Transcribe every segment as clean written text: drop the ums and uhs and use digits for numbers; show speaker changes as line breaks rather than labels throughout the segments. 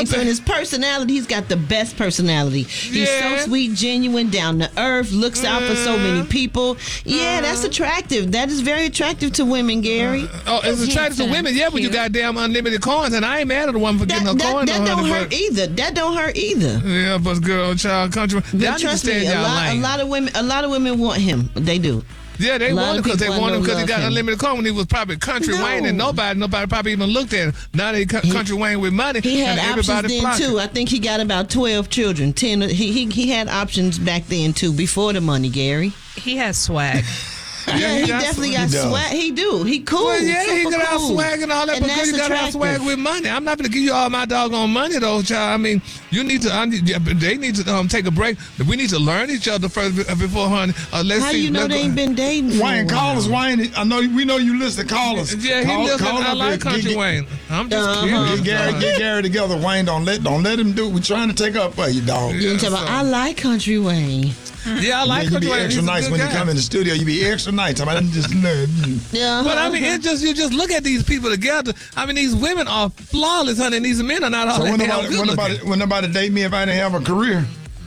And his personality, he's got the best personality. He's so sweet, genuine, down to earth, looks out for so many people. Yeah, that's attractive. That is very attractive to women, Gary.
It's attractive to women, when you got damn unlimited coins, and I ain't mad at the woman for getting her coins.
That don't hurt either. That don't hurt either.
Yeah, but girl, child, country.
But trust me, a lot of women want him. They do.
Yeah, they want him because he got unlimited coin when he was probably Country Wayne, and nobody probably even looked at him. Now they Country Wayne with money.
He had
and
options then too. I think he got about 12 children. 10. He had options back then too, before the money, Gary.
He has swag.
Yeah, he definitely got swag. He do. He cool.
Well, yeah, he got out swag and all that,
and
but you got to have swag with money. I'm not going to give you all my doggone money, though, child. I mean, they need to take a break. We need to learn each other first before, honey.
How you know they ain't been dating?
Wayne, call us, Wayne. We know you listen. Call us.
Yeah, he listen. I like Country Wayne. I'm just curious.
Get Gary together, Wayne. Don't let him do it. We're trying to take up for you, dog.
I like Country Wayne.
Yeah, I like Country Wayne.
You be extra nice when you come in the studio. You be extra nice. I'm just
yeah.
But I mean, you just look at these people together. I mean, these women are flawless, honey, and these men are not all that damn good.
When nobody date me if I didn't have a career?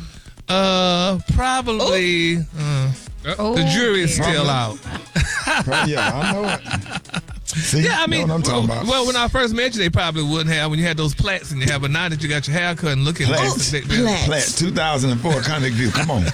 Probably. The jury is still out.
Yeah, I know it. See,
yeah, I mean,
what I'm talking about.
Well, when I first met you, they probably wouldn't have. When you had those plaits and you have, but now that you got your hair cut and looking
Plaits, 2004 Convict View. Come on.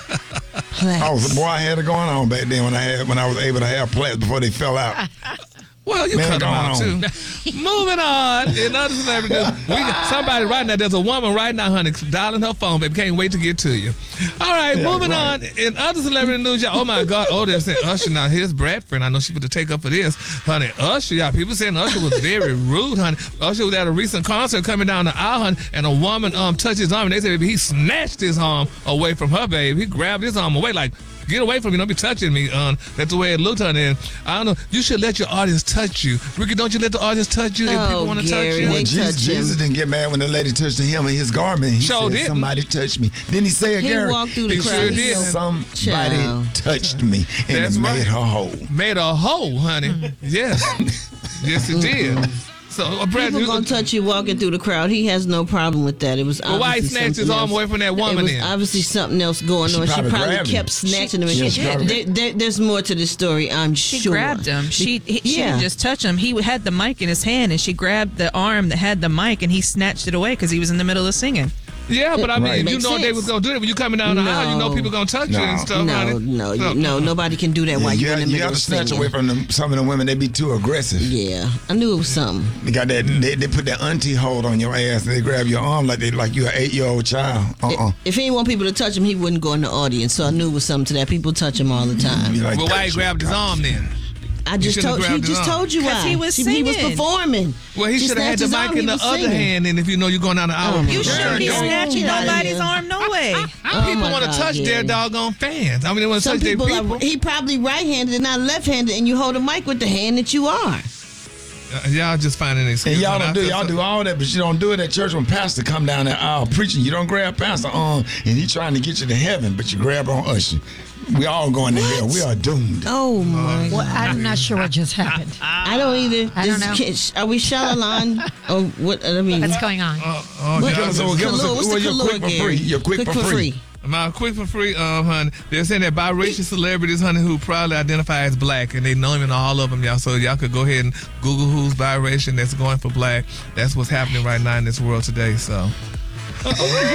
I had it going on back then when I was able to have plaits before they fell out.
Well, you cut them out too. Moving on. In other celebrity news, somebody right now, there's a woman right now, honey, dialing her phone, baby. Can't wait to get to you. All right, moving on. In other celebrity news, y'all, oh my God, they're saying Usher now. Here's Bradford. I know she put to take up for this. Honey, Usher, y'all, people saying Usher was very rude, honey. Usher was at a recent concert coming down the aisle, honey, and a woman touched his arm, and they said, baby, he snatched his arm away from her, baby. He grabbed his arm away like, get away from me. Don't be touching me. That's the way it looked, honey. And I don't know. You should let your audience touch you. Ricky, don't you let the audience touch you if people want to touch you?
Well, Jesus didn't get mad when the lady touched him in his garment. He said, somebody touched me. Didn't he say it, Gary?
He walked through the crowd.
Sure did.
Somebody touched me, and it made her whole.
Made her whole, honey. Yes. Yes, it did. So,
people gonna touch you walking through the crowd. He has no problem with that. It was obviously
why he snatched his arm away from that woman?
It was obviously something else going on. She probably kept snatching him. There's more to this story, I'm sure.
She grabbed him. She didn't just touch him. He had the mic in his hand, and she grabbed the arm that had the mic, and he snatched it away because he was in the middle of singing.
Yeah, but I mean, you know they was gonna do it when you coming down the aisle. You know people gonna touch you and stuff.
No, nobody can do that while you're in the middle of singing.
You got to snatch away from some of the women. They be too aggressive.
Yeah, I knew it was something.
They got that. They put that auntie hold on your ass and they grab your arm like you're an 8-year-old child.
If he didn't want people to touch him, he wouldn't go in the audience. So I knew it was something to that. People touch him all the time.
Well, why he grabbed his arm then?
He just told you why.
He was singing.
He was performing.
Well, he should have had the mic in the other hand, and if you know you're going down the aisle.
You shouldn't be snatching nobody's arm, no way.
People want to touch their doggone fans. I mean, they want to touch their people.
He probably right-handed and not left-handed, and you hold a mic with the hand that you are.
Y'all just finding excuses.
And y'all do all that, but you don't do it at church when pastor come down the aisle preaching. You don't grab pastor arm, and he trying to get you to heaven, but you grab on Usher. We all going to hell. We are doomed.
Oh my God.
Well, I'm not sure what just happened.
I don't either.
I don't know.
Are we Shalalan? Or what? I mean,
what's going on?
Give us your quick for free.
My quick for free, honey. They're saying that biracial celebrities, honey, who probably identify as black, and they naming all of them, y'all. So y'all could go ahead and Google who's biracial that's going for black. That's what's happening right now in this world today. So. Honey,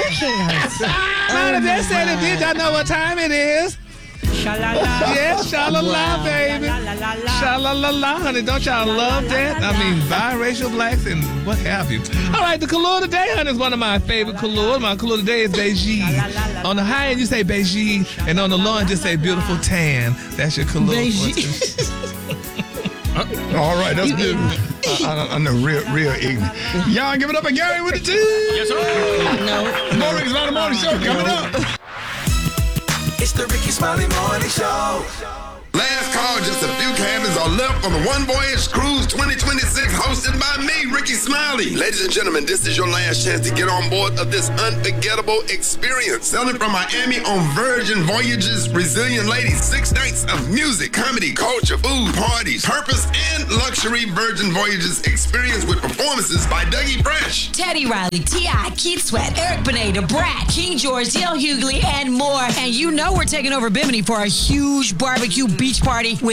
they said it did. Y'all know what time it is.
Sha-la-la.
Yes, sha-la-la, baby. Sha-la-la-la, honey. Don't y'all love that? I mean, biracial blacks and what have you. All right, the color today, honey, is one of my favorite colors. My color today is beige. On the high end, you say beige, and on the low end, just say beautiful tan. That's your color.
Beige.
All right, that's good. I know, real ignorant. Y'all give it up and Gary with the T.
Yes, sir.
No.
More Ricky's Morning Show coming up.
It's the Ricky Smiley Morning Show.
Last call, just a few cabins are left on the One Voyage Cruise 2026 hosted by me, Ricky Smiley. Ladies and gentlemen, this is your last chance to get on board of this unforgettable experience. Sailing from Miami on Virgin Voyages, Resilient Ladies, 6 nights of music, comedy, culture, food, parties, purpose, and luxury Virgin Voyages experience with performances by Dougie Fresh,
Teddy Riley, T.I., Keith Sweat, Eric Benet, Brat, King George, Dale Hughley, and more. And you know we're taking over Bimini for a huge barbecue beach party with